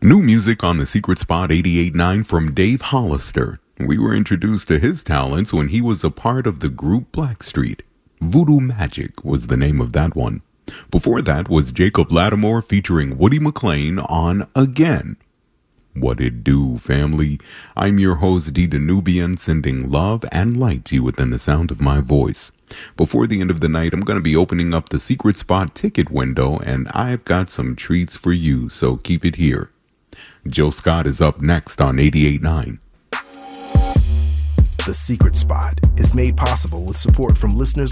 New music on the Secret Spot 88.9 from Dave Hollister. We were introduced to his talents when he was a part of the group Blackstreet. Voodoo Magic was the name of that one. Before that was Jacob Lattimore featuring Woody McLean on Again. What it do, family? I'm your host, D. Danubian, sending love and light to you within the sound of my voice. Before the end of the night, I'm going to be opening up the Secret Spot ticket window, and I've got some treats for you, so keep it here. Jill Scott is up next on 88.9. The Secret Spot is made possible with support from listeners